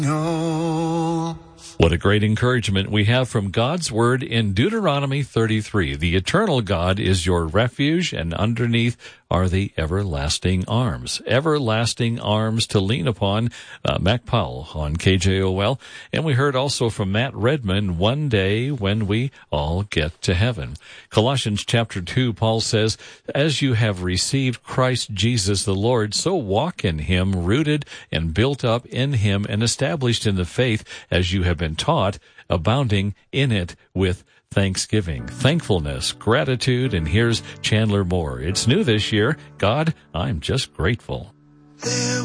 No. What a great encouragement we have from God's word in Deuteronomy 33. The eternal God is your refuge, and underneath are the everlasting arms. Everlasting arms to lean upon. Mac Powell on KJOL. And we heard also from Matt Redman, one day when we all get to heaven. Colossians chapter 2, Paul says, as you have received Christ Jesus the Lord, so walk in him, rooted and built up in him and established in the faith as you have been taught, abounding in it with thanksgiving, thankfulness, gratitude. And here's Chandler Moore. It's new this year. God, I'm just grateful.